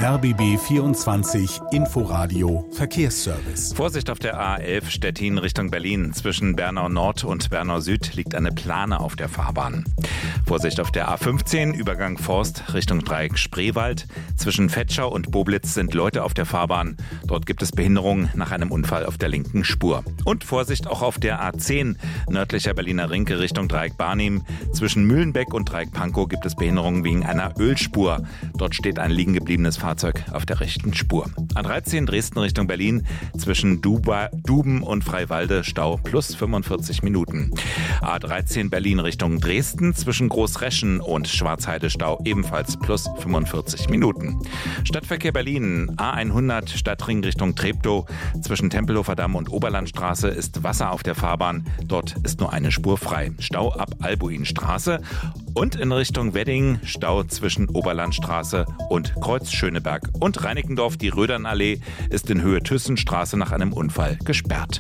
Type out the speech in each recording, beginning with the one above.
RBB 24 Inforadio Verkehrsservice. Vorsicht auf der A11 Stettin Richtung Berlin. Zwischen Bernau Nord und Bernau Süd liegt eine Plane auf der Fahrbahn. Vorsicht auf der A15 Übergang Forst Richtung Dreieck Spreewald. Zwischen Vetschau und Boblitz sind Leute auf der Fahrbahn. Dort gibt es Behinderungen nach einem Unfall auf der linken Spur. Und Vorsicht auch auf der A10 nördlicher Berliner Rinke Richtung Dreieck Barnim. Zwischen Mühlenbeck und Dreieck Pankow gibt es Behinderungen wegen einer Ölspur. Dort steht ein liegen gebliebenes Fahrzeug auf der rechten Spur. A13 Dresden Richtung Berlin. Zwischen Duben und Freiwalde Stau plus 45 Minuten. A13 Berlin Richtung Dresden. Zwischen Großreschen und Schwarzheide Stau ebenfalls plus 45 Minuten. Stadtverkehr Berlin. A100 Stadtring Richtung Treptow. Zwischen Tempelhofer Damm und Oberlandstraße ist Wasser auf der Fahrbahn. Dort ist nur eine Spur frei. Stau ab Albuinstraße. Und in Richtung Wedding Stau zwischen Oberlandstraße und Kreuz Schöneberg. Und Reinickendorf, die Rödernallee, ist in Höhe Thyssenstraße nach einem Unfall gesperrt.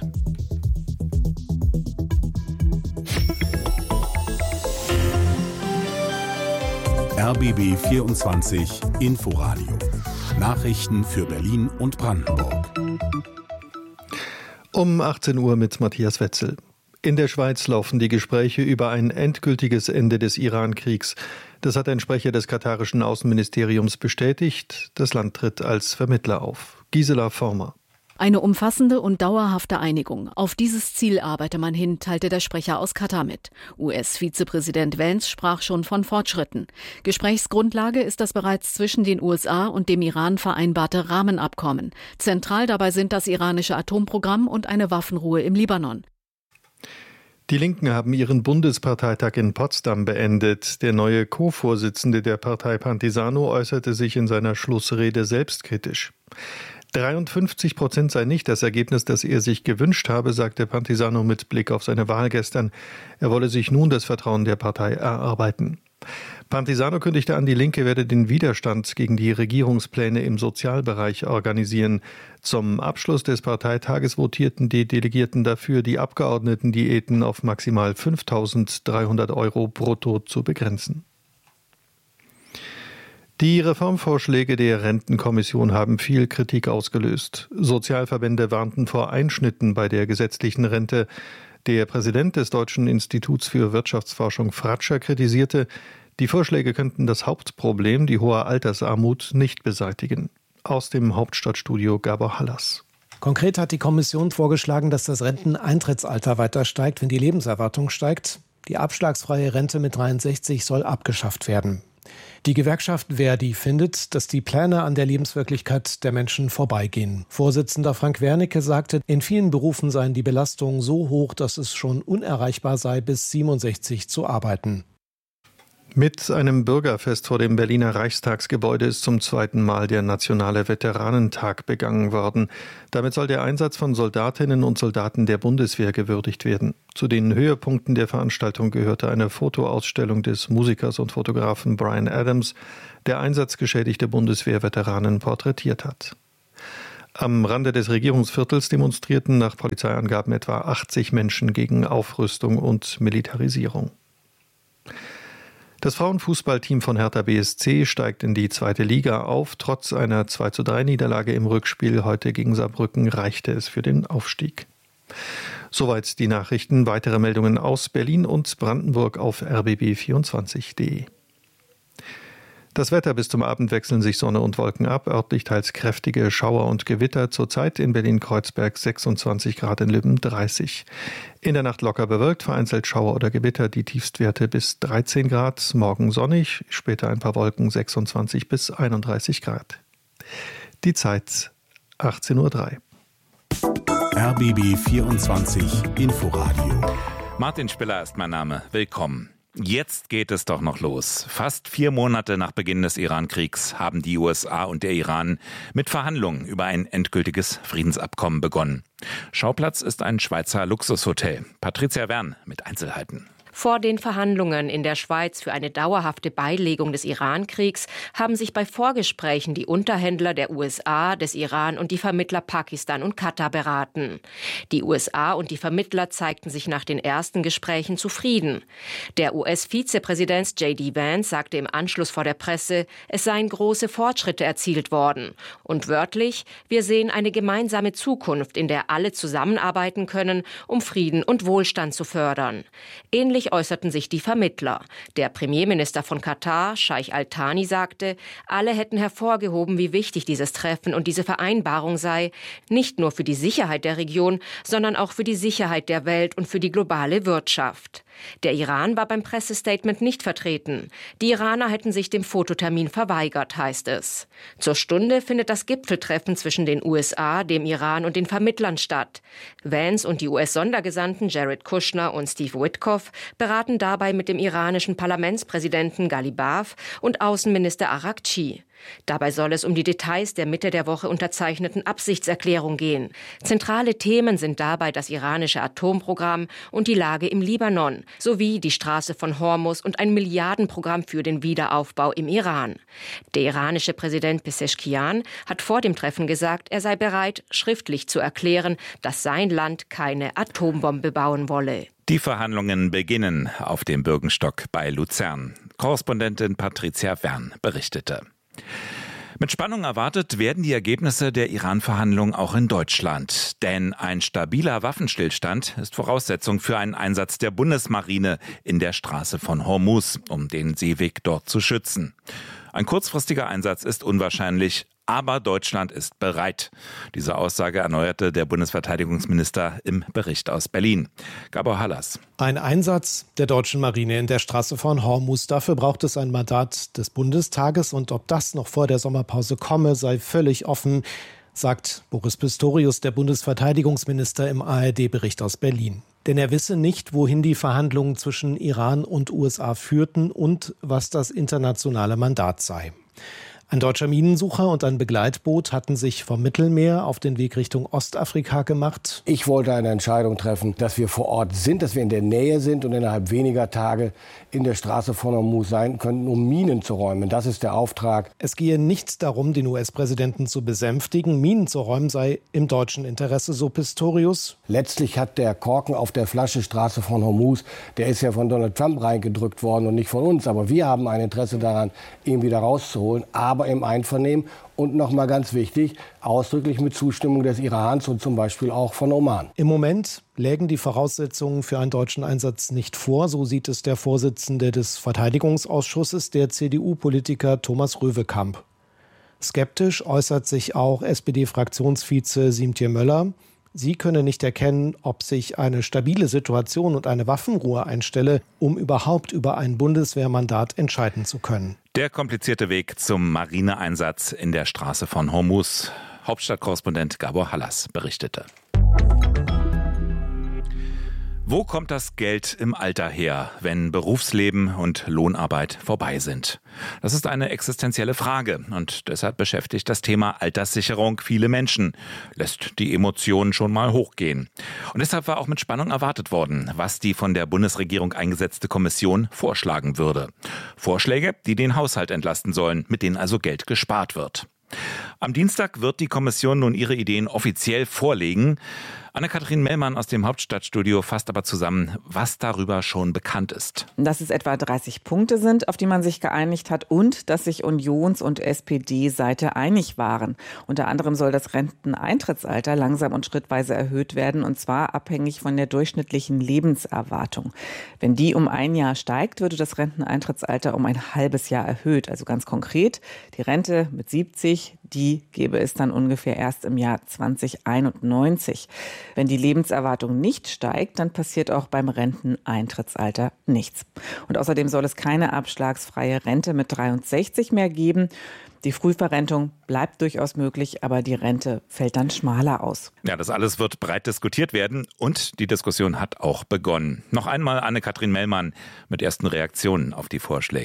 RBB 24 Inforadio. Nachrichten für Berlin und Brandenburg. Um 18 Uhr mit Matthias Wetzel. In der Schweiz laufen die Gespräche über ein endgültiges Ende des Iran-Kriegs. Das hat ein Sprecher des katarischen Außenministeriums bestätigt. Das Land tritt als Vermittler auf. Gisela Former. Eine umfassende und dauerhafte Einigung. Auf dieses Ziel arbeite man hin, teilte der Sprecher aus Katar mit. US-Vizepräsident Vance sprach schon von Fortschritten. Gesprächsgrundlage ist das bereits zwischen den USA und dem Iran vereinbarte Rahmenabkommen. Zentral dabei sind das iranische Atomprogramm und eine Waffenruhe im Libanon. Die Linken haben ihren Bundesparteitag in Potsdam beendet. Der neue Co-Vorsitzende der Partei Pantisano äußerte sich in seiner Schlussrede selbstkritisch. 53% sei nicht das Ergebnis, das er sich gewünscht habe, sagte Pantisano mit Blick auf seine Wahl gestern. Er wolle sich nun das Vertrauen der Partei erarbeiten. Pantisano kündigte an, die Linke werde den Widerstand gegen die Regierungspläne im Sozialbereich organisieren. Zum Abschluss des Parteitages votierten die Delegierten dafür, die Abgeordnetendiäten auf maximal 5.300 € brutto zu begrenzen. Die Reformvorschläge der Rentenkommission haben viel Kritik ausgelöst. Sozialverbände warnten vor Einschnitten bei der gesetzlichen Rente. Der Präsident des Deutschen Instituts für Wirtschaftsforschung Fratscher kritisierte, die Vorschläge könnten das Hauptproblem, die hohe Altersarmut, nicht beseitigen. Aus dem Hauptstadtstudio Gabor Hallas. Konkret hat die Kommission vorgeschlagen, dass das Renteneintrittsalter weiter steigt, wenn die Lebenserwartung steigt. Die abschlagsfreie Rente mit 63 soll abgeschafft werden. Die Gewerkschaft Verdi findet, dass die Pläne an der Lebenswirklichkeit der Menschen vorbeigehen. Vorsitzender Frank Wernicke sagte, in vielen Berufen seien die Belastungen so hoch, dass es schon unerreichbar sei, bis 67 zu arbeiten. Mit einem Bürgerfest vor dem Berliner Reichstagsgebäude ist zum zweiten Mal der Nationale Veteranentag begangen worden. Damit soll der Einsatz von Soldatinnen und Soldaten der Bundeswehr gewürdigt werden. Zu den Höhepunkten der Veranstaltung gehörte eine Fotoausstellung des Musikers und Fotografen Bryan Adams, der einsatzgeschädigte Bundeswehrveteranen porträtiert hat. Am Rande des Regierungsviertels demonstrierten nach Polizeiangaben etwa 80 Menschen gegen Aufrüstung und Militarisierung. Das Frauenfußballteam von Hertha BSC steigt in die zweite Liga auf. Trotz einer 2:3-Niederlage im Rückspiel heute gegen Saarbrücken reichte es für den Aufstieg. Soweit die Nachrichten. Weitere Meldungen aus Berlin und Brandenburg auf rbb24.de. Das Wetter: bis zum Abend wechseln sich Sonne und Wolken ab, örtlich teils kräftige Schauer und Gewitter. Zurzeit in Berlin-Kreuzberg 26 Grad, in Lübben 30. In der Nacht locker bewölkt, vereinzelt Schauer oder Gewitter, die Tiefstwerte bis 13 Grad. Morgen sonnig, später ein paar Wolken, 26 bis 31 Grad. Die Zeit 18:03 Uhr. RBB 24 Inforadio. Martin Spiller ist mein Name. Willkommen. Jetzt geht es doch noch los. Fast 4 Monate nach Beginn des Iran-Kriegs haben die USA und der Iran mit Verhandlungen über ein endgültiges Friedensabkommen begonnen. Schauplatz ist ein Schweizer Luxushotel. Patricia Wern mit Einzelheiten. Vor den Verhandlungen in der Schweiz für eine dauerhafte Beilegung des Iran-Kriegs haben sich bei Vorgesprächen die Unterhändler der USA, des Iran und die Vermittler Pakistan und Katar beraten. Die USA und die Vermittler zeigten sich nach den ersten Gesprächen zufrieden. Der US-Vizepräsident J.D. Vance sagte im Anschluss vor der Presse, es seien große Fortschritte erzielt worden. Und wörtlich, wir sehen eine gemeinsame Zukunft, in der alle zusammenarbeiten können, um Frieden und Wohlstand zu fördern. Ähnlich äußerten sich die Vermittler. Der Premierminister von Katar, Scheich Al-Thani, sagte, alle hätten hervorgehoben, wie wichtig dieses Treffen und diese Vereinbarung sei, nicht nur für die Sicherheit der Region, sondern auch für die Sicherheit der Welt und für die globale Wirtschaft. Der Iran war beim Pressestatement nicht vertreten. Die Iraner hätten sich dem Fototermin verweigert, heißt es. Zur Stunde findet das Gipfeltreffen zwischen den USA, dem Iran und den Vermittlern statt. Vance und die US-Sondergesandten Jared Kushner und Steve Witkoff beraten dabei mit dem iranischen Parlamentspräsidenten Ghalibaf und Außenminister Araghchi. Dabei soll es um die Details der Mitte der Woche unterzeichneten Absichtserklärung gehen. Zentrale Themen sind dabei das iranische Atomprogramm und die Lage im Libanon, sowie die Straße von Hormuz und ein Milliardenprogramm für den Wiederaufbau im Iran. Der iranische Präsident Pezeshkian hat vor dem Treffen gesagt, er sei bereit, schriftlich zu erklären, dass sein Land keine Atombombe bauen wolle. Die Verhandlungen beginnen auf dem Bürgenstock bei Luzern. Korrespondentin Patricia Wern berichtete. Mit Spannung erwartet werden die Ergebnisse der Iran-Verhandlungen auch in Deutschland. Denn ein stabiler Waffenstillstand ist Voraussetzung für einen Einsatz der Bundesmarine in der Straße von Hormuz, um den Seeweg dort zu schützen. Ein kurzfristiger Einsatz ist unwahrscheinlich, aber Deutschland ist bereit. Diese Aussage erneuerte der Bundesverteidigungsminister im Bericht aus Berlin. Gabor Hallas. Ein Einsatz der deutschen Marine in der Straße von Hormuz. Dafür braucht es ein Mandat des Bundestages. Und ob das noch vor der Sommerpause komme, sei völlig offen, sagt Boris Pistorius, der Bundesverteidigungsminister, im ARD-Bericht aus Berlin. Denn er wisse nicht, wohin die Verhandlungen zwischen Iran und USA führten und was das internationale Mandat sei. Ein deutscher Minensucher und ein Begleitboot hatten sich vom Mittelmeer auf den Weg Richtung Ostafrika gemacht. Ich wollte eine Entscheidung treffen, dass wir vor Ort sind, dass wir in der Nähe sind und innerhalb weniger Tage in der Straße von Hormuz sein könnten, um Minen zu räumen. Das ist der Auftrag. Es gehe nicht darum, den US-Präsidenten zu besänftigen. Minen zu räumen sei im deutschen Interesse, so Pistorius. Letztlich hat der Korken auf der Flasche Straße von Hormuz, der ist ja von Donald Trump reingedrückt worden und nicht von uns. Aber wir haben ein Interesse daran, ihn wieder rauszuholen, aber im Einvernehmen und nochmal ganz wichtig, ausdrücklich mit Zustimmung des Irans und zum Beispiel auch von Oman. Im Moment lägen die Voraussetzungen für einen deutschen Einsatz nicht vor, so sieht es der Vorsitzende des Verteidigungsausschusses, der CDU-Politiker Thomas Röwekamp. Skeptisch äußert sich auch SPD-Fraktionsvize Siemtje Möller. Sie könne nicht erkennen, ob sich eine stabile Situation und eine Waffenruhe einstelle, um überhaupt über ein Bundeswehrmandat entscheiden zu können. Der komplizierte Weg zum Marineeinsatz in der Straße von Hormuz. Hauptstadtkorrespondent Gabor Hallas berichtete. Wo kommt das Geld im Alter her, wenn Berufsleben und Lohnarbeit vorbei sind? Das ist eine existenzielle Frage und deshalb beschäftigt das Thema Alterssicherung viele Menschen, lässt die Emotionen schon mal hochgehen. Und deshalb war auch mit Spannung erwartet worden, was die von der Bundesregierung eingesetzte Kommission vorschlagen würde. Vorschläge, die den Haushalt entlasten sollen, mit denen also Geld gespart wird. Am Dienstag wird die Kommission nun ihre Ideen offiziell vorlegen. Anne-Kathrin Mellmann aus dem Hauptstadtstudio fasst aber zusammen, was darüber schon bekannt ist. Dass es etwa 30 Punkte sind, auf die man sich geeinigt hat und dass sich Unions- und SPD-Seite einig waren. Unter anderem soll das Renteneintrittsalter langsam und schrittweise erhöht werden und zwar abhängig von der durchschnittlichen Lebenserwartung. Wenn die um ein Jahr steigt, würde das Renteneintrittsalter um ein halbes Jahr erhöht. Also ganz konkret, die Rente mit 70, die gäbe es dann ungefähr erst im Jahr 2091. Wenn die Lebenserwartung nicht steigt, dann passiert auch beim Renteneintrittsalter nichts. Und außerdem soll es keine abschlagsfreie Rente mit 63 mehr geben. Die Frühverrentung bleibt durchaus möglich, aber die Rente fällt dann schmaler aus. Ja, das alles wird breit diskutiert werden und die Diskussion hat auch begonnen. Noch einmal Anne-Kathrin Mellmann mit ersten Reaktionen auf die Vorschläge.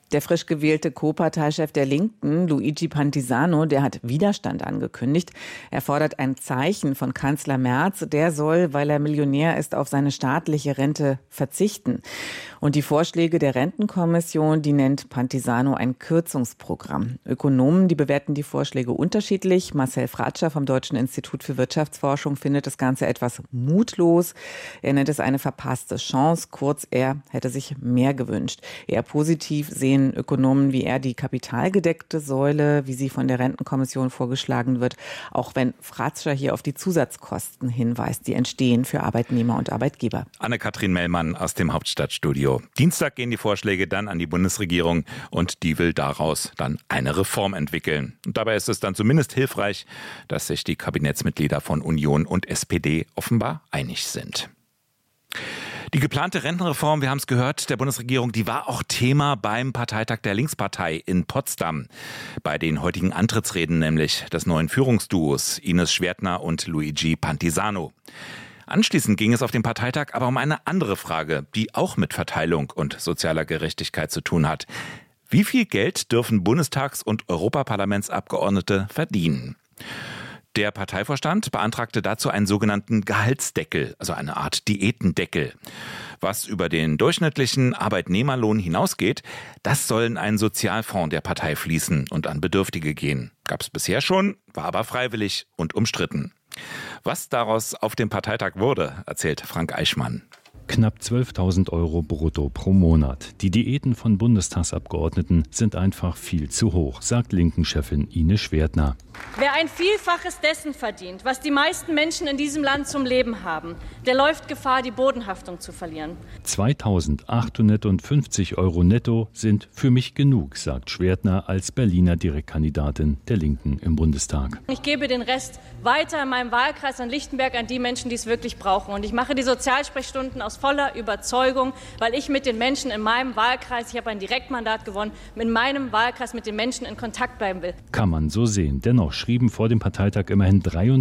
Der frisch gewählte Co-Parteichef der Linken, Luigi Pantisano, der hat Widerstand angekündigt. Er fordert ein Zeichen von Kanzler Merz. Der soll, weil er Millionär ist, auf seine staatliche Rente verzichten. Und die Vorschläge der Rentenkommission, die nennt Pantisano ein Kürzungsprogramm. Ökonomen, die bewerten die Vorschläge unterschiedlich. Marcel Fratscher vom Deutschen Institut für Wirtschaftsforschung findet das Ganze etwas mutlos. Er nennt es eine verpasste Chance. Kurz, er hätte sich mehr gewünscht. Eher positiv sehen Ökonomen wie er die kapitalgedeckte Säule, wie sie von der Rentenkommission vorgeschlagen wird, auch wenn Fratscher hier auf die Zusatzkosten hinweist, die entstehen für Arbeitnehmer und Arbeitgeber. Anne-Kathrin Mellmann aus dem Hauptstadtstudio. Dienstag gehen die Vorschläge dann an die Bundesregierung und die will daraus dann eine Reform entwickeln. Und dabei ist es dann zumindest hilfreich, dass sich die Kabinettsmitglieder von Union und SPD offenbar einig sind. Die geplante Rentenreform, wir haben es gehört, der Bundesregierung, die war auch Thema beim Parteitag der Linkspartei in Potsdam. Bei den heutigen Antrittsreden nämlich des neuen Führungsduos Ines Schwertner und Luigi Pantisano. Anschließend ging es auf dem Parteitag aber um eine andere Frage, die auch mit Verteilung und sozialer Gerechtigkeit zu tun hat. Wie viel Geld dürfen Bundestags- und Europaparlamentsabgeordnete verdienen? Der Parteivorstand beantragte dazu einen sogenannten Gehaltsdeckel, also eine Art Diätendeckel. Was über den durchschnittlichen Arbeitnehmerlohn hinausgeht, das soll in einen Sozialfonds der Partei fließen und an Bedürftige gehen. Gab es bisher schon, war aber freiwillig und umstritten. Was daraus auf dem Parteitag wurde, erzählt Frank Eichmann. Knapp 12.000 € brutto pro Monat. Die Diäten von Bundestagsabgeordneten sind einfach viel zu hoch, sagt Linken-Chefin Ines Schwertner. Wer ein Vielfaches dessen verdient, was die meisten Menschen in diesem Land zum Leben haben, der läuft Gefahr, die Bodenhaftung zu verlieren. 2.850 € netto sind für mich genug, sagt Schwertner als Berliner Direktkandidatin der Linken im Bundestag. Ich gebe den Rest weiter in meinem Wahlkreis an Lichtenberg an die Menschen, die es wirklich brauchen. Und ich mache die Sozialsprechstunden aus voller Überzeugung, weil ich mit den Menschen in meinem Wahlkreis, ich habe ein Direktmandat gewonnen, mit meinem Wahlkreis mit den Menschen in Kontakt bleiben will. Kann man so sehen. Dennoch schrieben vor dem Parteitag immerhin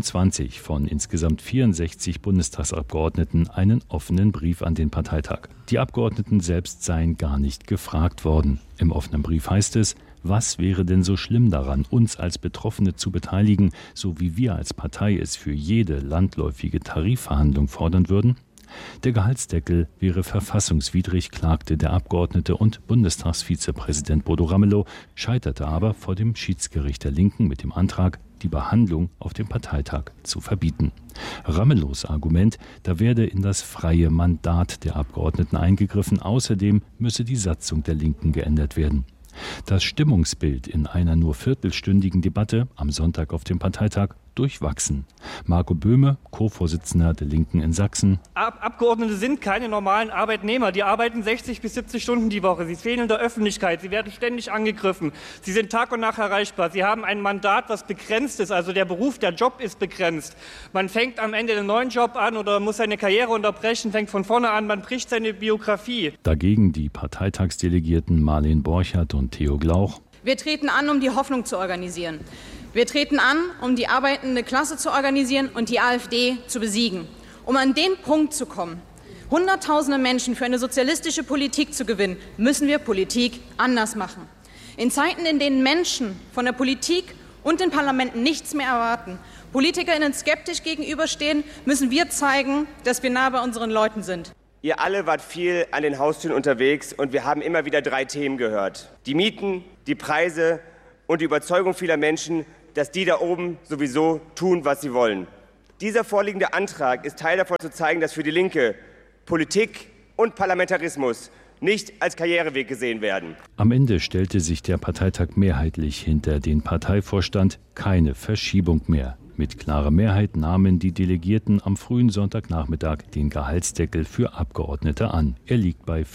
23 von insgesamt 64 Bundestagsabgeordneten einen offenen Brief an den Parteitag. Die Abgeordneten selbst seien gar nicht gefragt worden. Im offenen Brief heißt es: Was wäre denn so schlimm daran, uns als Betroffene zu beteiligen, so wie wir als Partei es für jede landläufige Tarifverhandlung fordern würden? Der Gehaltsdeckel wäre verfassungswidrig, klagte der Abgeordnete und Bundestagsvizepräsident Bodo Ramelow, scheiterte aber vor dem Schiedsgericht der Linken mit dem Antrag, die Behandlung auf dem Parteitag zu verbieten. Ramelows Argument, da werde in das freie Mandat der Abgeordneten eingegriffen, außerdem müsse die Satzung der Linken geändert werden. Das Stimmungsbild in einer nur viertelstündigen Debatte am Sonntag auf dem Parteitag durchwachsen. Marco Böhme, Co-Vorsitzender der Linken in Sachsen. Abgeordnete sind keine normalen Arbeitnehmer. Die arbeiten 60 bis 70 Stunden die Woche. Sie fehlen in der Öffentlichkeit. Sie werden ständig angegriffen. Sie sind Tag und Nacht erreichbar. Sie haben ein Mandat, was begrenzt ist. Also der Beruf, der Job ist begrenzt. Man fängt am Ende einen neuen Job an oder muss seine Karriere unterbrechen, fängt von vorne an. Man bricht seine Biografie. Dagegen die Parteitagsdelegierten Marlene Borchert und Theo Glauch. Wir treten an, um die Hoffnung zu organisieren. Wir treten an, um die arbeitende Klasse zu organisieren und die AfD zu besiegen. Um an den Punkt zu kommen, Hunderttausende Menschen für eine sozialistische Politik zu gewinnen, müssen wir Politik anders machen. In Zeiten, in denen Menschen von der Politik und den Parlamenten nichts mehr erwarten, PolitikerInnen skeptisch gegenüberstehen, müssen wir zeigen, dass wir nah bei unseren Leuten sind. Ihr alle wart viel an den Haustüren unterwegs und wir haben immer wieder 3 Themen gehört. Die Mieten, die Preise und die Überzeugung vieler Menschen, dass die da oben sowieso tun, was sie wollen. Dieser vorliegende Antrag ist Teil davon, zu zeigen, dass für die Linke Politik und Parlamentarismus nicht als Karriereweg gesehen werden. Am Ende stellte sich der Parteitag mehrheitlich hinter den Parteivorstand, keine Verschiebung mehr. Mit klarer Mehrheit nahmen die Delegierten am frühen Sonntagnachmittag den Gehaltsdeckel für Abgeordnete an. Er liegt bei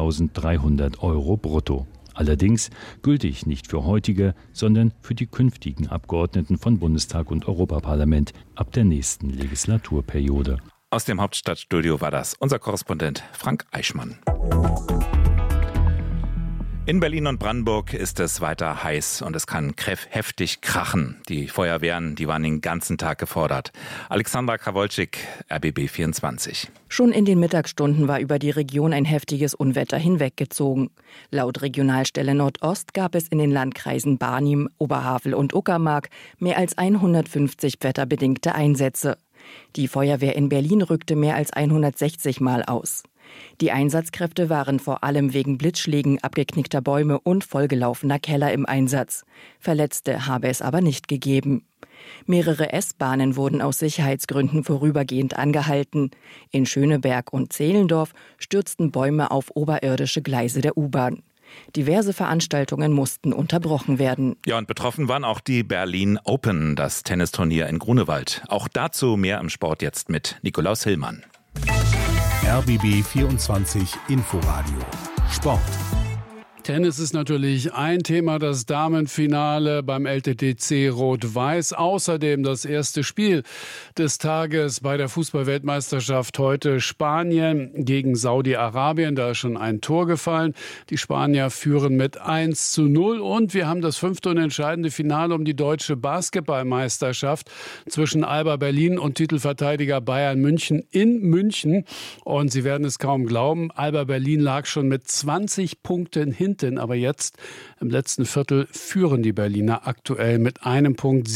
5.300 € brutto. Allerdings gültig nicht für heutige, sondern für die künftigen Abgeordneten von Bundestag und Europaparlament ab der nächsten Legislaturperiode. Aus dem Hauptstadtstudio war das unser Korrespondent Frank Eichmann. In Berlin und Brandenburg ist es weiter heiß und es kann heftig krachen. Die Feuerwehren, die waren den ganzen Tag gefordert. Alexandra Krawolczyk, RBB 24. Schon in den Mittagsstunden war über die Region ein heftiges Unwetter hinweggezogen. Laut Regionalstelle Nordost gab es in den Landkreisen Barnim, Oberhavel und Uckermark mehr als 150 wetterbedingte Einsätze. Die Feuerwehr in Berlin rückte mehr als 160 Mal aus. Die Einsatzkräfte waren vor allem wegen Blitzschlägen, abgeknickter Bäume und vollgelaufener Keller im Einsatz. Verletzte habe es aber nicht gegeben. Mehrere S-Bahnen wurden aus Sicherheitsgründen vorübergehend angehalten. In Schöneberg und Zehlendorf stürzten Bäume auf oberirdische Gleise der U-Bahn. Diverse Veranstaltungen mussten unterbrochen werden. Ja, und betroffen waren auch die Berlin Open, das Tennisturnier in Grunewald. Auch dazu mehr im Sport jetzt mit Nikolaus Hillmann. RBB 24 Inforadio Sport. Tennis ist natürlich ein Thema, das Damenfinale beim LTTC Rot-Weiß. Außerdem das erste Spiel des Tages bei der Fußball-Weltmeisterschaft heute Spanien gegen Saudi-Arabien. Da ist schon ein Tor gefallen. Die Spanier führen mit 1:0 und wir haben das 5. und entscheidende Finale um die deutsche Basketballmeisterschaft zwischen Alba Berlin und Titelverteidiger Bayern München in München. Und Sie werden es kaum glauben, Alba Berlin lag schon mit 20 Punkten hinten. Aber jetzt im letzten Viertel führen die Berliner aktuell mit einem Punkt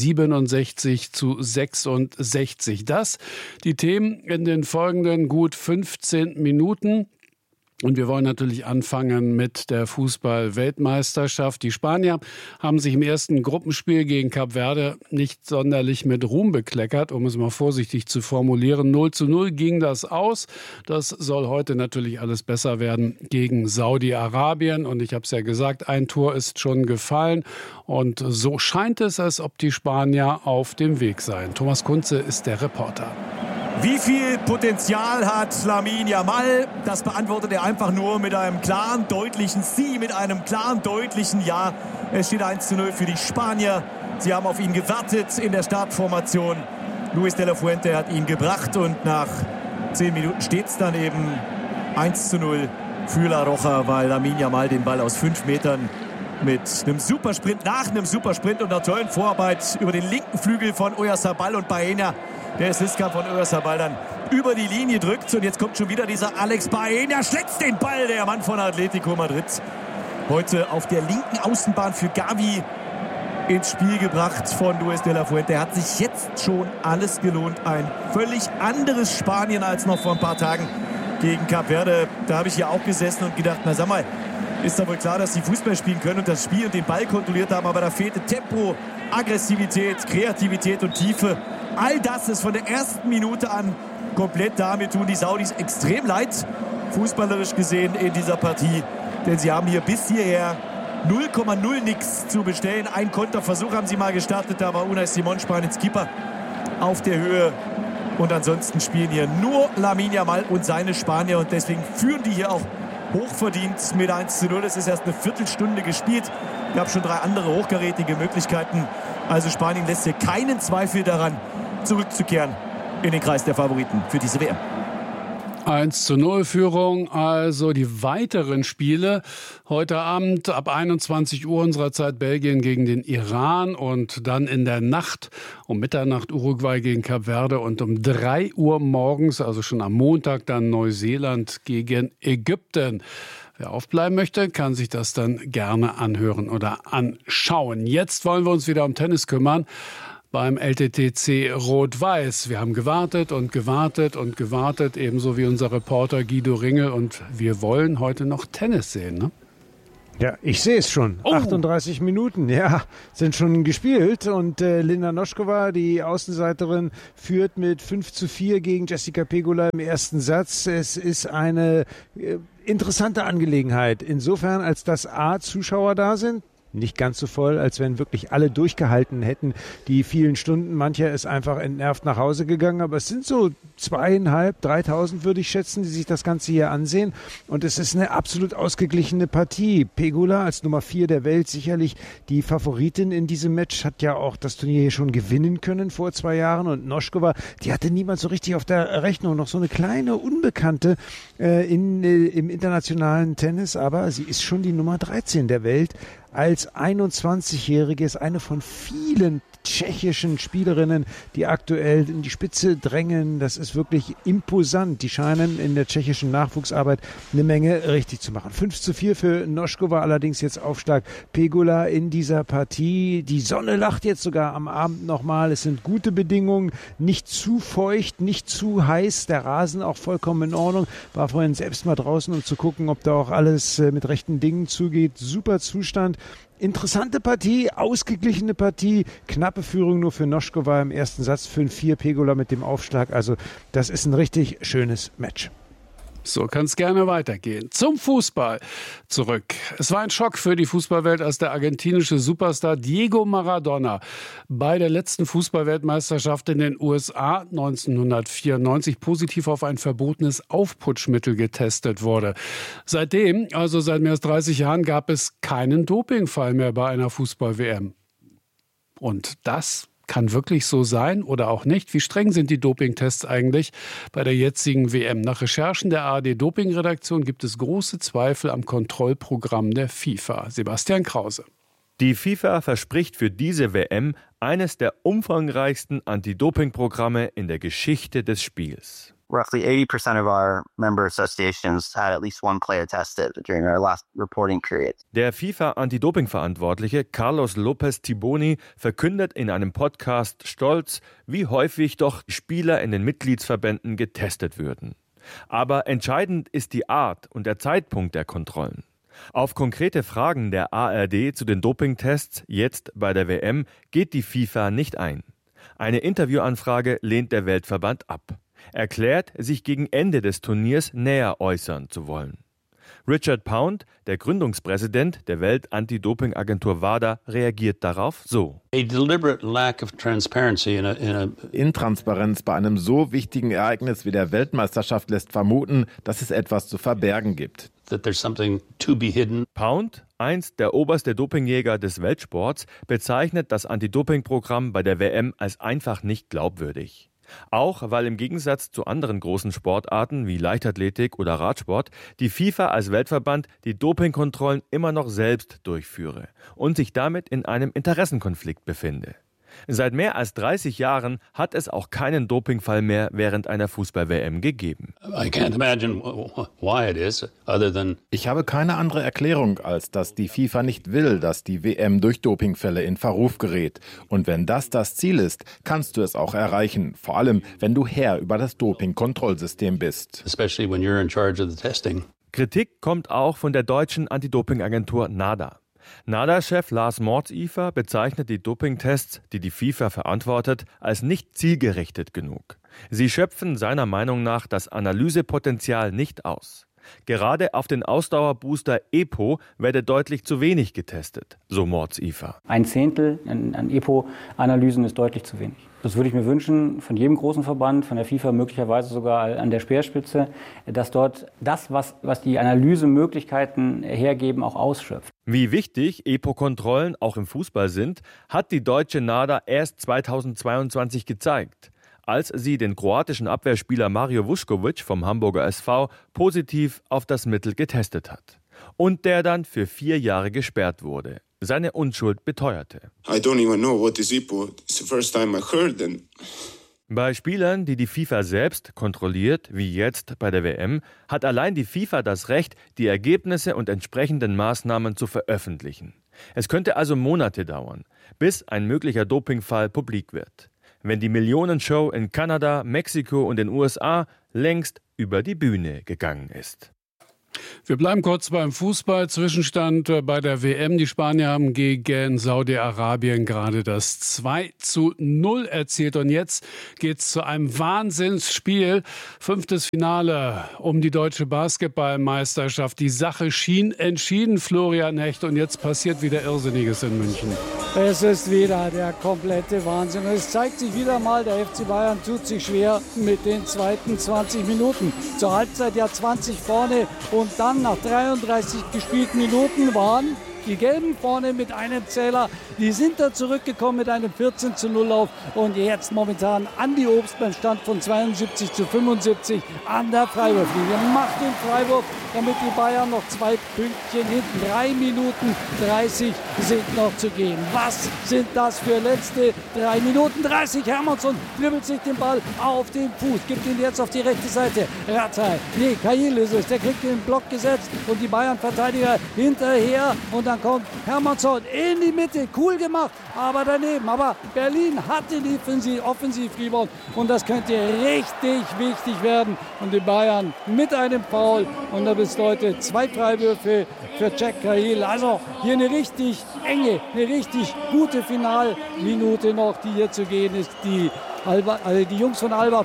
67:66. Das die Themen in den folgenden gut 15 Minuten. Und wir wollen natürlich anfangen mit der Fußball-Weltmeisterschaft. Die Spanier haben sich im ersten Gruppenspiel gegen Kap Verde nicht sonderlich mit Ruhm bekleckert, um es mal vorsichtig zu formulieren. 0:0 ging das aus. Das soll heute natürlich alles besser werden gegen Saudi-Arabien. Und ich habe es ja gesagt, ein Tor ist schon gefallen. Und so scheint es, als ob die Spanier auf dem Weg seien. Thomas Kunze ist der Reporter. Wie viel Potenzial hat Lamine Yamal? Das beantwortet er einfach nur mit einem klaren, deutlichen Sie, mit einem klaren, deutlichen Ja. Es steht 1:0 für die Spanier. Sie haben auf ihn gewartet in der Startformation. Luis de la Fuente hat ihn gebracht und nach 10 Minuten steht es dann eben 1:0 für La Roja, weil Lamine Yamal den Ball aus 5 Metern mit einem Supersprint, nach einem Supersprint und einer tollen Vorarbeit über den linken Flügel von Oyarzabal und Baena. Der Assist-Kampf von Oyarzabal dann über die Linie drückt. Und jetzt kommt schon wieder dieser Alex Baena, schlitzt den Ball, der Mann von Atletico Madrid. Heute auf der linken Außenbahn für Gavi ins Spiel gebracht von Luis de la Fuente. Hat sich jetzt schon alles gelohnt. Ein völlig anderes Spanien als noch vor ein paar Tagen gegen Kap Verde. Da habe ich ja auch gesessen und gedacht, na sag mal, ist doch wohl klar, dass sie Fußball spielen können und das Spiel und den Ball kontrolliert haben. Aber da fehlte Tempo, Aggressivität, Kreativität und Tiefe. All das ist von der ersten Minute an komplett da. Mir tun die Saudis extrem leid, fußballerisch gesehen in dieser Partie. Denn sie haben hier bis hierher 0,0 nichts zu bestellen. Ein Konterversuch haben sie mal gestartet, da war Unai Simon Spaniens Keeper auf der Höhe. Und ansonsten spielen hier nur Lamine Yamal und seine Spanier. Und deswegen führen die hier auch hochverdient mit 1:0. Es ist erst eine Viertelstunde gespielt. Es gab schon 3 andere hochkarätige Möglichkeiten. Also Spanien lässt hier keinen Zweifel daran, zurückzukehren in den Kreis der Favoriten für diese WM. 1:0 Führung, also die weiteren Spiele. Heute Abend ab 21 Uhr unserer Zeit Belgien gegen den Iran und dann in der Nacht um Mitternacht Uruguay gegen Kap Verde und um 3 Uhr morgens, also schon am Montag, dann Neuseeland gegen Ägypten. Wer aufbleiben möchte, kann sich das dann gerne anhören oder anschauen. Jetzt wollen wir uns wieder um Tennis kümmern. Beim LTTC Rot-Weiß. Wir haben gewartet und gewartet und gewartet, ebenso wie unser Reporter Guido Ringel. Und wir wollen heute noch Tennis sehen, ne? Ja, ich sehe es schon. 38 Minuten, ja, sind schon gespielt. Und Linda Noskova, die Außenseiterin, führt mit 5:4 gegen Jessica Pegula im ersten Satz. Es ist eine interessante Angelegenheit. Insofern, als dass A, Zuschauer da sind. nicht ganz so voll, als wenn wirklich alle durchgehalten hätten. Die vielen Stunden, mancher ist einfach entnervt nach Hause gegangen, aber es sind so 2.500, 3.000 würde ich schätzen, die sich das Ganze hier ansehen und es ist eine absolut ausgeglichene Partie. Pegula als Nummer 4 der Welt sicherlich die Favoritin in diesem Match, hat ja auch das Turnier hier schon gewinnen können vor 2 Jahren und Noskova, die hatte niemand so richtig auf der Rechnung, noch so eine kleine Unbekannte im internationalen Tennis, aber sie ist schon die Nummer 13 der Welt. Als 21-Jährige ist eine von vielen tschechischen Spielerinnen, die aktuell in die Spitze drängen. Das ist wirklich imposant. Die scheinen in der tschechischen Nachwuchsarbeit eine Menge richtig zu machen. 5:4 für Noskova, allerdings jetzt Aufschlag Pegula in dieser Partie. Die Sonne lacht jetzt sogar am Abend nochmal. Es sind gute Bedingungen, nicht zu feucht, nicht zu heiß. Der Rasen auch vollkommen in Ordnung. War vorhin selbst mal draußen, um zu gucken, ob da auch alles mit rechten Dingen zugeht. Super Zustand. Interessante Partie, ausgeglichene Partie, knappe Führung nur für Noskova im ersten Satz, 5:4 Pegula mit dem Aufschlag. Also das ist ein richtig schönes Match. So kann es gerne weitergehen. Zum Fußball zurück. Es war ein Schock für die Fußballwelt, als der argentinische Superstar Diego Maradona bei der letzten Fußballweltmeisterschaft in den USA 1994 positiv auf ein verbotenes Aufputschmittel getestet wurde. Seitdem, also seit mehr als 30 Jahren, gab es keinen Dopingfall mehr bei einer Fußball-WM. Und das kann wirklich so sein oder auch nicht? Wie streng sind die Dopingtests eigentlich bei der jetzigen WM? Nach Recherchen der ARD-Dopingredaktion gibt es große Zweifel am Kontrollprogramm der FIFA. Sebastian Krause. Die FIFA verspricht für diese WM eines der umfangreichsten Anti-Doping-Programme in der Geschichte des Spiels. Roughly 80% of our member associations had at least one player tested during our last reporting period. Der FIFA-Anti-Doping-Verantwortliche Carlos López Tiboni verkündet in einem Podcast stolz, wie häufig doch Spieler in den Mitgliedsverbänden getestet würden. Aber entscheidend ist die Art und der Zeitpunkt der Kontrollen. Auf konkrete Fragen der ARD zu den Dopingtests jetzt bei der WM geht die FIFA nicht ein. Eine Interviewanfrage lehnt der Weltverband ab. Erklärt, sich gegen Ende des Turniers näher äußern zu wollen. Richard Pound, der Gründungspräsident der Welt-Anti-Doping-Agentur WADA, reagiert darauf so. Intransparenz bei einem so wichtigen Ereignis wie der Weltmeisterschaft lässt vermuten, dass es etwas zu verbergen gibt. Pound, einst der oberste Dopingjäger des Weltsports, bezeichnet das Anti-Doping-Programm bei der WM als einfach nicht glaubwürdig. Auch weil im Gegensatz zu anderen großen Sportarten wie Leichtathletik oder Radsport die FIFA als Weltverband die Dopingkontrollen immer noch selbst durchführe und sich damit in einem Interessenkonflikt befinde. Seit mehr als 30 Jahren hat es auch keinen Dopingfall mehr während einer Fußball-WM gegeben. Ich habe keine andere Erklärung, als dass die FIFA nicht will, dass die WM durch Dopingfälle in Verruf gerät. Und wenn das Ziel ist, kannst du es auch erreichen. Vor allem, wenn du Herr über das Doping-Kontrollsystem bist. Kritik kommt auch von der deutschen Anti-Doping-Agentur NADA. NADA-Chef Lars Mordsiefer bezeichnet die Dopingtests, die die FIFA verantwortet, als nicht zielgerichtet genug. Sie schöpfen seiner Meinung nach das Analysepotenzial nicht aus. Gerade auf den Ausdauerbooster EPO werde deutlich zu wenig getestet, so Mordsiefer. 1/10 an EPO-Analysen ist deutlich zu wenig. Das würde ich mir wünschen von jedem großen Verband, von der FIFA möglicherweise sogar an der Speerspitze, dass dort das, was die Analysemöglichkeiten hergeben, auch ausschöpft. Wie wichtig EPO-Kontrollen auch im Fußball sind, hat die deutsche NADA erst 2022 gezeigt, als sie den kroatischen Abwehrspieler Mario Vuskovic vom Hamburger SV positiv auf das Mittel getestet hat. Und der dann für 4 Jahre gesperrt wurde. Seine Unschuld beteuerte. Bei Spielern, die die FIFA selbst kontrolliert, wie jetzt bei der WM, hat allein die FIFA das Recht, die Ergebnisse und entsprechenden Maßnahmen zu veröffentlichen. Es könnte also Monate dauern, bis ein möglicher Dopingfall publik wird, wenn die Millionenshow in Kanada, Mexiko und den USA längst über die Bühne gegangen ist. Wir bleiben kurz beim Fußball. Zwischenstand bei der WM. Die Spanier haben gegen Saudi-Arabien gerade das 2:0 erzielt. Und jetzt geht's zu einem Wahnsinnsspiel. 5. Finale um die deutsche Basketballmeisterschaft. Die Sache schien entschieden, Florian Hecht. Und jetzt passiert wieder Irrsinniges in München. Es ist wieder der komplette Wahnsinn. Es zeigt sich wieder mal, der FC Bayern tut sich schwer mit den zweiten 20 Minuten. Zur Halbzeit ja 20 vorne und dann nach 33 gespielten Minuten waren die Gelben vorne mit einem Zähler. Die sind da zurückgekommen mit einem 14:0-Lauf und jetzt momentan Andi Obst beim Stand von 72:75 an der Freiwurflinie. Macht den Freiwurf, damit die Bayern noch 2 Pünktchen hinten. 3 Minuten 30 sind noch zu gehen. Was sind das für letzte 3 Minuten 30? Hermannsson dribbelt sich den Ball auf den Fuß, gibt ihn jetzt auf die rechte Seite. Rattay, nee, Cahill ist es, der kriegt den Block gesetzt und die Bayern-Verteidiger hinterher und dann kommt Hermannsson in die Mitte, cool gemacht, aber daneben. Aber Berlin hat den Offensiv-Rebound und das könnte richtig wichtig werden. Und die Bayern mit einem Foul und da bis heute 2 Freiwürfe für Jack Cahill. Also hier eine richtig enge, eine richtig gute Finalminute noch, die hier zu gehen ist. Die Jungs von Alba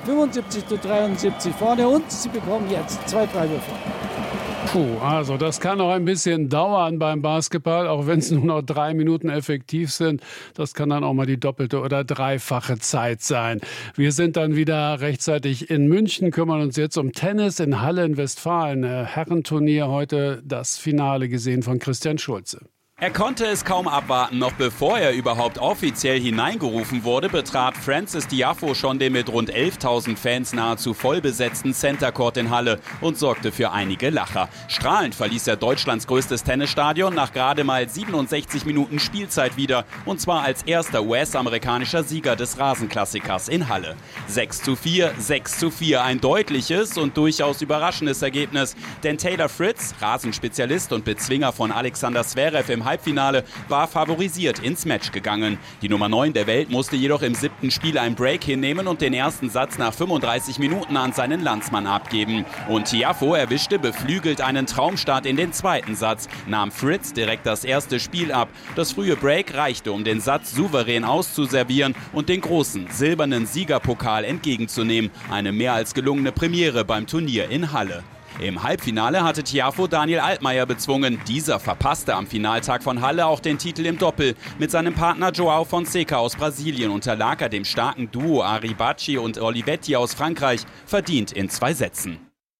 75:73 vorne und sie bekommen jetzt 2 Freiwürfe. Puh, also das kann noch ein bisschen dauern beim Basketball, auch wenn es nur noch 3 Minuten effektiv sind. Das kann dann auch mal die doppelte oder dreifache Zeit sein. Wir sind dann wieder rechtzeitig in München, kümmern uns jetzt um Tennis in Halle in Westfalen. Herrenturnier, heute das Finale gesehen von Christian Schulze. Er konnte es kaum abwarten. Noch bevor er überhaupt offiziell hineingerufen wurde, betrat Frances Tiafoe schon den mit rund 11.000 Fans nahezu vollbesetzten Center Court in Halle und sorgte für einige Lacher. Strahlend verließ er Deutschlands größtes Tennisstadion nach gerade mal 67 Minuten Spielzeit wieder. Und zwar als erster US-amerikanischer Sieger des Rasenklassikers in Halle. 6:4, 6:4. Ein deutliches und durchaus überraschendes Ergebnis. Denn Taylor Fritz, Rasenspezialist und Bezwinger von Alexander Zverev im Halbfinale, war favorisiert ins Match gegangen. Die Nummer 9 der Welt musste jedoch im 7. Spiel einen Break hinnehmen und den ersten Satz nach 35 Minuten an seinen Landsmann abgeben. Und Tiafoe erwischte beflügelt einen Traumstart in den 2. Satz, nahm Fritz direkt das erste Spiel ab. Das frühe Break reichte, um den Satz souverän auszuservieren und den großen silbernen Siegerpokal entgegenzunehmen. Eine mehr als gelungene Premiere beim Turnier in Halle. Im Halbfinale hatte Tiafoe Daniel Altmaier bezwungen. Dieser verpasste am Finaltag von Halle auch den Titel im Doppel. Mit seinem Partner João Fonseca aus Brasilien unterlag er dem starken Duo Aribachi und Olivetti aus Frankreich, verdient in 2 Sätzen.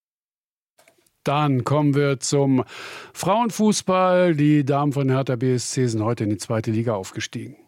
Dann kommen wir zum Frauenfußball. Die Damen von Hertha BSC sind heute in die 2. Liga aufgestiegen.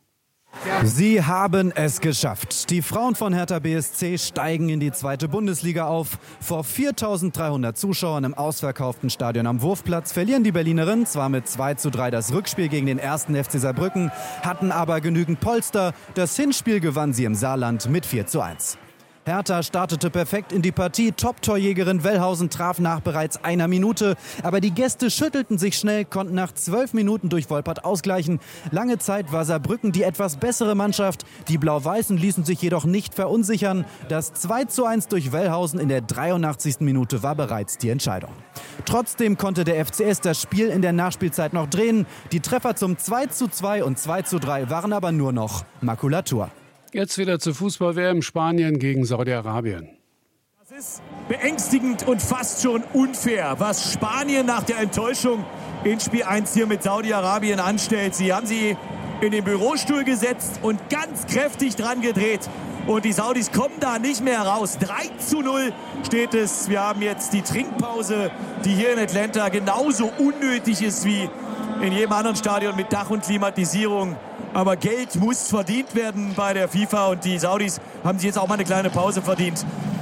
Sie haben es geschafft. Die Frauen von Hertha BSC steigen in die 2. Bundesliga auf. Vor 4.300 Zuschauern im ausverkauften Stadion am Wurfplatz verlieren die Berlinerinnen zwar mit 2:3 das Rückspiel gegen den 1. FC Saarbrücken, hatten aber genügend Polster. Das Hinspiel gewann sie im Saarland mit 4:1. Hertha startete perfekt in die Partie. Top-Torjägerin Wellhausen traf nach bereits 1 Minute. Aber die Gäste schüttelten sich schnell, konnten nach 12 Minuten durch Wolpert ausgleichen. Lange Zeit war Saarbrücken die etwas bessere Mannschaft. Die Blau-Weißen ließen sich jedoch nicht verunsichern. Das 2:1 durch Wellhausen in der 83. Minute war bereits die Entscheidung. Trotzdem konnte der FCS das Spiel in der Nachspielzeit noch drehen. Die Treffer zum 2:2 und 2:3 waren aber nur noch Makulatur. Jetzt wieder zur Fußball-WM Spanien gegen Saudi-Arabien. Das ist beängstigend und fast schon unfair, was Spanien nach der Enttäuschung in Spiel 1 hier mit Saudi-Arabien anstellt. Sie haben sie in den Bürostuhl gesetzt und ganz kräftig dran gedreht. Und die Saudis kommen da nicht mehr raus. 3:0 steht es. Wir haben jetzt die Trinkpause, die hier in Atlanta genauso unnötig ist wie in jedem anderen Stadion mit Dach und Klimatisierung. Aber Geld muss verdient werden bei der FIFA und die Saudis haben sich jetzt auch mal eine kleine Pause verdient.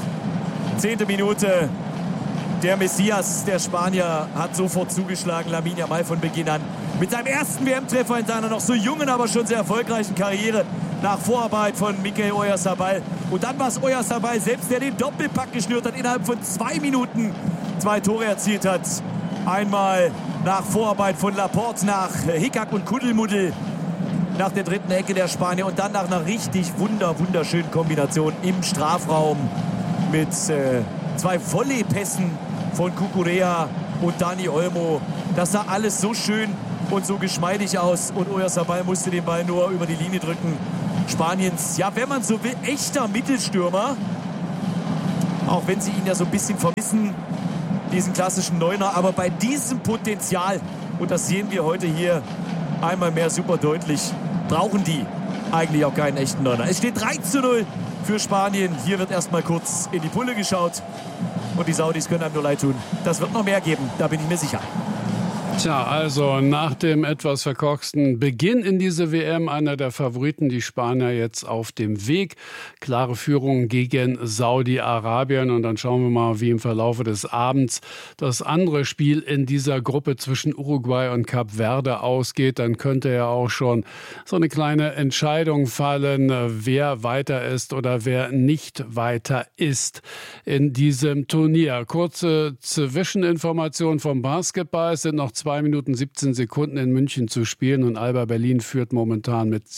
10. Minute. Der Messias, der Spanier, hat sofort zugeschlagen. Lamine Yamal von Beginn an. Mit seinem ersten WM-Treffer in seiner noch so jungen, aber schon sehr erfolgreichen Karriere. Nach Vorarbeit von Mikel Oyarzabal. Und dann war es Oyarzabal selbst, der den Doppelpack geschnürt hat. Innerhalb von 2 Minuten 2 Tore erzielt hat. Einmal nach Vorarbeit von Laporte, nach Hickhack und Kuddelmuddel. Nach der 3. Ecke der Spanier und dann nach einer richtig wunderschönen Kombination im Strafraum mit 2 Volleypässen von Cucurella und Dani Olmo. Das sah alles so schön und so geschmeidig aus. Und Oyarzabal musste den Ball nur über die Linie drücken. Spaniens, ja, wenn man so will, echter Mittelstürmer. Auch wenn sie ihn ja so ein bisschen vermissen, diesen klassischen Neuner. Aber bei diesem Potenzial, und das sehen wir heute hier einmal mehr super deutlich, brauchen die eigentlich auch keinen echten Neuner. Es steht 3:0 für Spanien. Hier wird erstmal kurz in die Pulle geschaut. Und die Saudis können einem nur leid tun. Das wird noch mehr geben, da bin ich mir sicher. Tja, also nach dem etwas verkorksten Beginn in diese WM, einer der Favoriten, die Spanier jetzt auf dem Weg. Klare Führung gegen Saudi-Arabien. Und dann schauen wir mal, wie im Verlaufe des Abends das andere Spiel in dieser Gruppe zwischen Uruguay und Kap Verde ausgeht. Dann könnte ja auch schon so eine kleine Entscheidung fallen, wer weiter ist oder wer nicht weiter ist in diesem Turnier. Kurze Zwischeninformation vom Basketball. Es sind noch 2 Minuten 17 Sekunden in München zu spielen und Alba Berlin führt momentan mit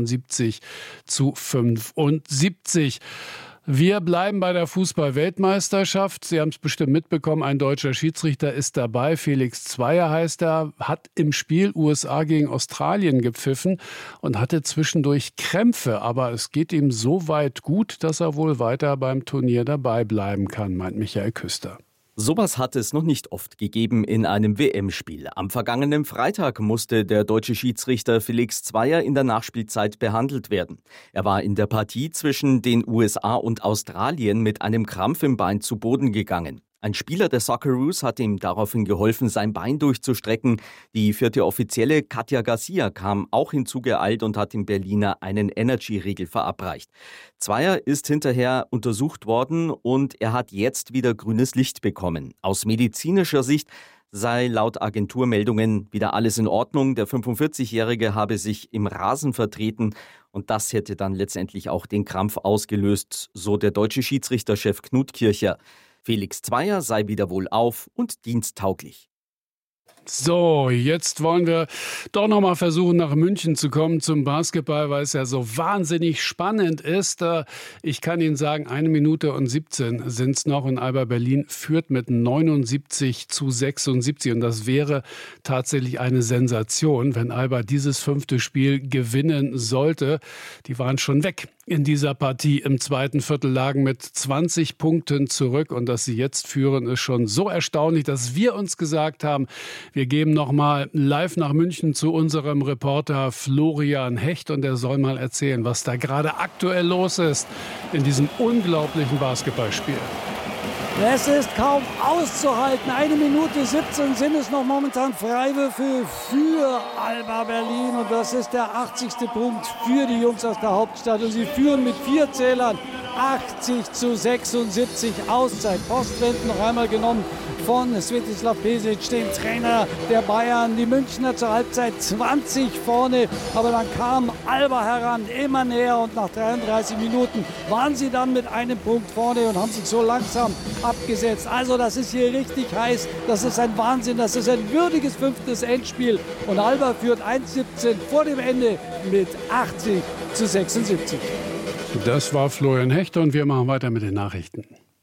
77:75. Wir bleiben bei der Fußball-Weltmeisterschaft. Sie haben es bestimmt mitbekommen, ein deutscher Schiedsrichter ist dabei. Felix Zweier heißt er, hat im Spiel USA gegen Australien gepfiffen und hatte zwischendurch Krämpfe. Aber es geht ihm so weit gut, dass er wohl weiter beim Turnier dabei bleiben kann, meint Michael Küster. Sowas hat es noch nicht oft gegeben in einem WM-Spiel. Am vergangenen Freitag musste der deutsche Schiedsrichter Felix Zweier in der Nachspielzeit behandelt werden. Er war in der Partie zwischen den USA und Australien mit einem Krampf im Bein zu Boden gegangen. Ein Spieler der Socceroos hat ihm daraufhin geholfen, sein Bein durchzustrecken. Die 4. Offizielle Katja Garcia kam auch hinzugeeilt und hat dem Berliner einen Energy-Riegel verabreicht. Zweier ist hinterher untersucht worden und er hat jetzt wieder grünes Licht bekommen. Aus medizinischer Sicht sei laut Agenturmeldungen wieder alles in Ordnung. Der 45-Jährige habe sich im Rasen vertreten und das hätte dann letztendlich auch den Krampf ausgelöst, so der deutsche Schiedsrichterchef Knut Kircher. Felix Zweier sei wieder wohlauf und diensttauglich. So, jetzt wollen wir doch noch mal versuchen, nach München zu kommen zum Basketball, weil es ja so wahnsinnig spannend ist. Ich kann Ihnen sagen, 1 Minute und 17 sind es noch und Alba Berlin führt mit 79:76 und das wäre tatsächlich eine Sensation, wenn Alba dieses 5. Spiel gewinnen sollte. Die waren schon weg in dieser Partie im zweiten Viertel, lagen mit 20 Punkten zurück und dass sie jetzt führen, ist schon so erstaunlich, dass wir uns gesagt haben, wir geben noch mal live nach München zu unserem Reporter Florian Hecht und er soll mal erzählen, was da gerade aktuell los ist in diesem unglaublichen Basketballspiel. Es ist kaum auszuhalten. 1 Minute 17 sind es noch momentan Freiwürfe für Alba Berlin. Und das ist der 80. Punkt für die Jungs aus der Hauptstadt. Und sie führen mit 4 Zählern 80:76. Auszeit. Postwenden noch einmal genommen von Svetislav Pesic, dem Trainer der Bayern. Die Münchner zur Halbzeit 20 vorne. Aber dann kam Alba heran, immer näher. Und nach 33 Minuten waren sie dann mit 1 Punkt vorne und haben sich so langsam abgesetzt. Also das ist hier richtig heiß. Das ist ein Wahnsinn. Das ist ein würdiges 5. Endspiel. Und Alba führt 1:17 vor dem Ende mit 80:76. Das war Florian Hecht und wir machen weiter mit den Nachrichten.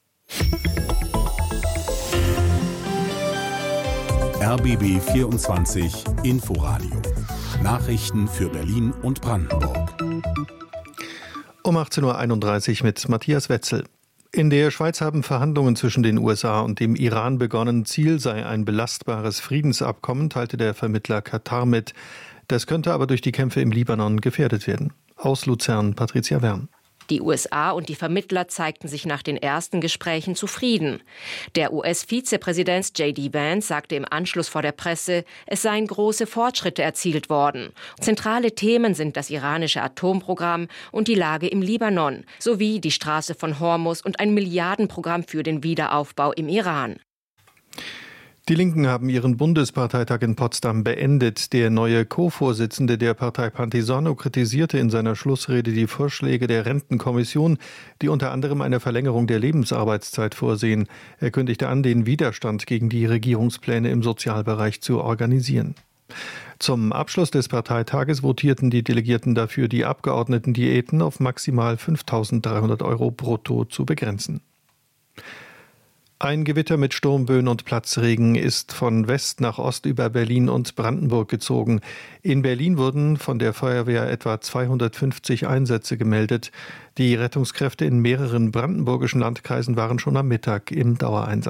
RBB 24 Inforadio. Nachrichten für Berlin und Brandenburg. Um 18:31 Uhr mit Matthias Wetzel. In der Schweiz haben Verhandlungen zwischen den USA und dem Iran begonnen. Ziel sei ein belastbares Friedensabkommen, teilte der Vermittler Katar mit. Das könnte aber durch die Kämpfe im Libanon gefährdet werden. Aus Luzern, Patricia Wern. Die USA und die Vermittler zeigten sich nach den ersten Gesprächen zufrieden. Der US-Vizepräsident J.D. Vance sagte im Anschluss vor der Presse, es seien große Fortschritte erzielt worden. Zentrale Themen sind das iranische Atomprogramm und die Lage im Libanon, sowie die Straße von Hormuz und ein Milliardenprogramm für den Wiederaufbau im Iran. Die Linken haben ihren Bundesparteitag in Potsdam beendet. Der neue Co-Vorsitzende der Partei Pantisano kritisierte in seiner Schlussrede die Vorschläge der Rentenkommission, die unter anderem eine Verlängerung der Lebensarbeitszeit vorsehen. Er kündigte an, den Widerstand gegen die Regierungspläne im Sozialbereich zu organisieren. Zum Abschluss des Parteitages votierten die Delegierten dafür, die Abgeordnetendiäten auf maximal 5.300 € brutto zu begrenzen. Ein Gewitter mit Sturmböen und Platzregen ist von West nach Ost über Berlin und Brandenburg gezogen. In Berlin wurden von der Feuerwehr etwa 250 Einsätze gemeldet. Die Rettungskräfte in mehreren brandenburgischen Landkreisen waren schon am Mittag im Dauereinsatz.